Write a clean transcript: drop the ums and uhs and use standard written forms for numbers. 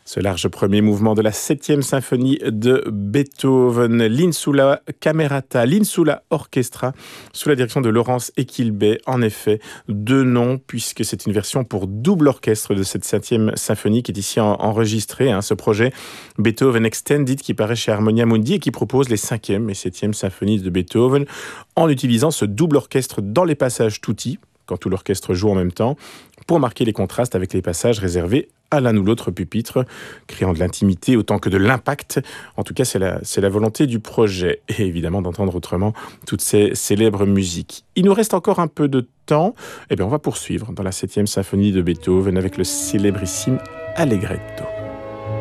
Ce large premier mouvement de la 7e symphonie de Beethoven, l'Insula Camerata, l'Insula Orchestra, sous la direction de Laurence Equilbet. En effet, deux noms, puisque c'est une version pour double orchestre de cette 7e symphonie qui est ici enregistrée. Ce projet Beethoven Extended qui paraît chez Harmonia Mundi et qui propose les 5e et 7e symphonies de Beethoven en utilisant ce double orchestre dans les passages tutti, quand tout l'orchestre joue en même temps, pour marquer les contrastes avec les passages réservés à l'un ou l'autre pupitre, créant de l'intimité autant que de l'impact. En tout cas, c'est la volonté du projet. Et évidemment, d'entendre autrement toutes ces célèbres musiques. Il nous reste encore un peu de temps. Eh bien, on va poursuivre dans la 7e symphonie de Beethoven avec le célébrissime Allegretto.